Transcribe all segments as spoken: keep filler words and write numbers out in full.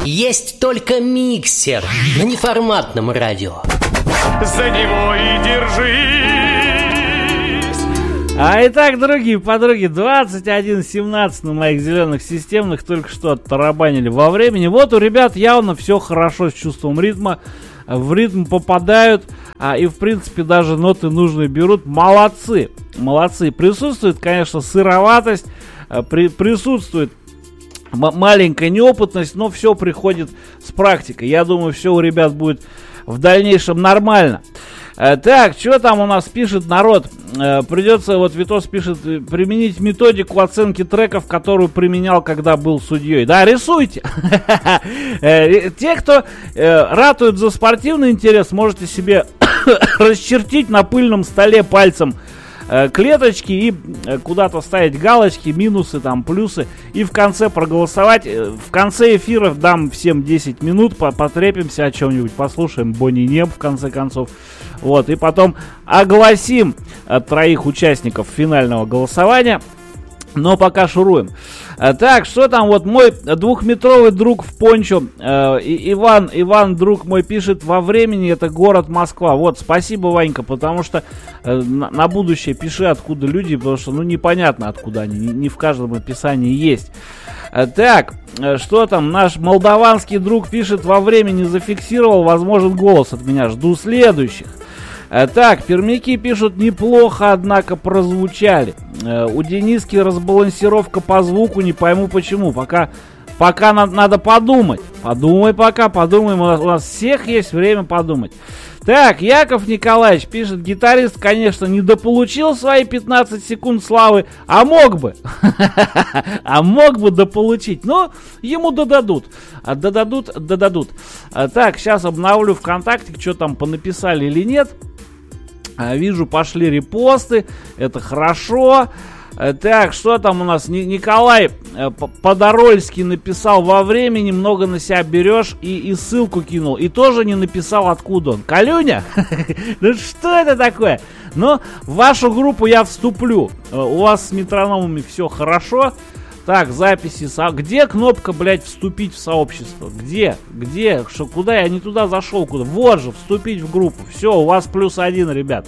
Есть только миксер на неформатном радио. За него и держись. А итак, дорогие подруги, двадцать один семнадцать на моих зеленых системных только что оттарабанили во времени. Вот у ребят явно все хорошо с чувством ритма. В ритм попадают, а, и в принципе даже ноты нужные берут. Молодцы, молодцы. Присутствует, конечно, сыроватость, а, при, присутствует м- маленькая неопытность, но все приходит с практикой. Я думаю, все у ребят будет в дальнейшем нормально. А, так, что там у нас пишет народ? А, придется, вот Витос пишет, применить методику оценки треков, которую применял, когда был судьей. Да, рисуйте. Те, кто ратует за спортивный интерес, можете себе расчертить на пыльном столе пальцем клеточки и куда-то ставить галочки, минусы, там, плюсы, и в конце проголосовать. В конце эфира дам всем десять минут, потрепимся о чем-нибудь, послушаем Бонни Нем, в конце концов. Вот, и потом огласим троих участников финального голосования. Но пока шуруем. Так, что там, вот мой двухметровый друг в пончо, э, Иван, Иван, друг мой, пишет: во времени это город Москва. Вот, спасибо, Ванька, потому что э, на, на будущее пиши, откуда люди, потому что, ну, непонятно, откуда они, не, не в каждом описании есть. э, Так, э, что там, наш молдаванский друг пишет: во времени зафиксировал, возможен голос от меня, жду следующих. Так, пермяки пишут: неплохо, однако прозвучали. Э, у Дениски разбалансировка по звуку, не пойму почему. Пока, пока на, надо подумать. Подумай пока, подумаем. У нас, у нас всех есть время подумать. Так, Яков Николаевич пишет: гитарист, конечно, недополучил свои пятнадцать секунд славы, а мог бы. А мог бы дополучить. Но ему додадут. Додадут, додадут. Так, сейчас обновлю ВКонтакте, что там понаписали или нет. Вижу, пошли репосты. Это хорошо. Так, что там у нас? Николай Подорольский написал: во времени много на себя берешь, и, и ссылку кинул. И тоже не написал, откуда он. Калюня? Ну что это такое? Но в вашу группу я вступлю. У вас с метрономами все хорошо. Так, записи. Со... Где кнопка, блядь, вступить в сообщество? Где? Где? Что, куда? Я не туда зашел. Куда? Вот же, вступить в группу. Все, у вас плюс один, ребят.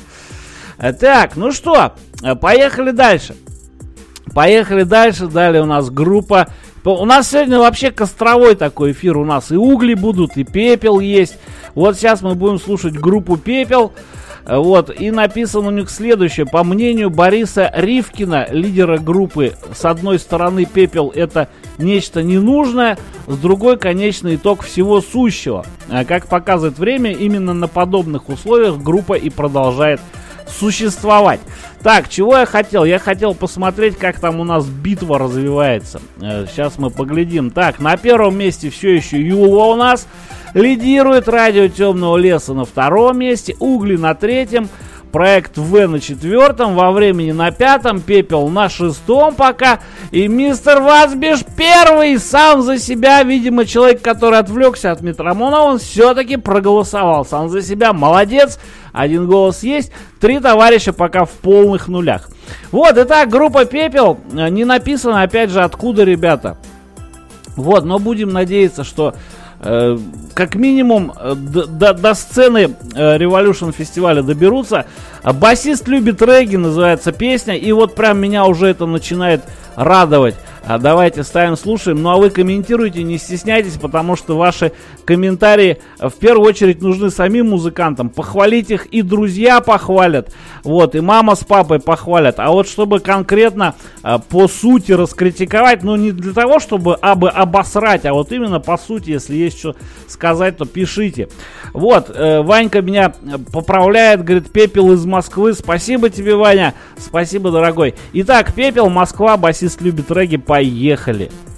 Так, ну что, поехали дальше. Поехали дальше. Далее у нас группа. У нас сегодня вообще костровой такой эфир. У нас и угли будут, и пепел есть. Вот сейчас мы будем слушать группу «Пепел». Вот, и написано у них следующее. По мнению Бориса Ривкина, лидера группы, с одной стороны, «Пепел» — это нечто ненужное, с другой — конечный итог всего сущего. А как показывает время, именно на подобных условиях группа и продолжает существовать. Так, чего я хотел? Я хотел посмотреть, как там у нас битва развивается. Сейчас мы поглядим. Так, на первом месте все еще Юла у нас. Лидирует радио Темного леса на втором месте. Угли на третьем. Проект В на четвертом. Во времени на пятом. Пепел на шестом пока. И мистер Вазбиш первый. Сам за себя. Видимо, человек, который отвлекся от Метромона, он все-таки проголосовал. Сам за себя. Молодец. Один голос есть. Три товарища пока в полных нулях. Вот, итак, группа «Пепел». Не написано, опять же, откуда, ребята. Вот, но будем надеяться, что э, как минимум э, до, до сцены э, Revolution фестиваля доберутся. Басист любит регги, называется песня. И вот прям меня уже это начинает радовать. А давайте ставим, слушаем. Ну а вы комментируйте, не стесняйтесь, потому что ваши комментарии в первую очередь нужны самим музыкантам. Похвалить их и друзья похвалят, вот, и мама с папой похвалят. А вот чтобы конкретно а, по сути раскритиковать, ну не для того, чтобы абы обосрать, а вот именно по сути, если есть что сказать, то пишите. Вот, э, Ванька меня поправляет, говорит: «Пепел из Москвы». Спасибо тебе, Ваня, спасибо, дорогой. Итак, «Пепел», Москва, басист любит регги. Поехали.